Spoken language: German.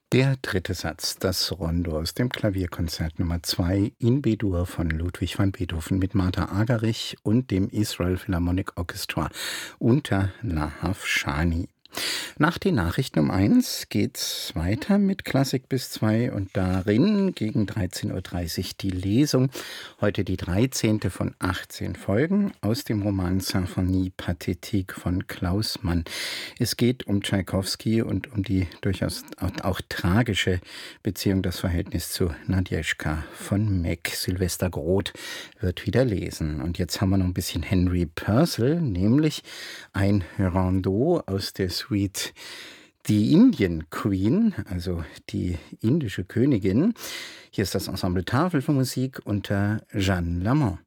Der dritte Satz, das Rondo aus dem Klavierkonzert Nummer 2 in B-Dur von Ludwig van Beethoven mit Martha Argerich und dem Israel Philharmonic Orchestra unter Lahav Shani. Nach den Nachrichten um 1 geht's weiter mit Klassik bis 2 und darin gegen 13:30 Uhr die Lesung. Heute die 13. von 18 Folgen aus dem Roman Symphonie Pathétique von Klaus Mann. Es geht um Tschaikowski und um die durchaus auch tragische Beziehung, das Verhältnis zu Nadjeschka von Meck. Sylvester Groth wird wieder lesen. Und jetzt haben wir noch ein bisschen Henry Purcell, nämlich ein Rondeau aus der Suite Die Indian Queen, also die indische Königin. Hier ist das Ensemble Tafel für Musik unter Jeanne Lamont.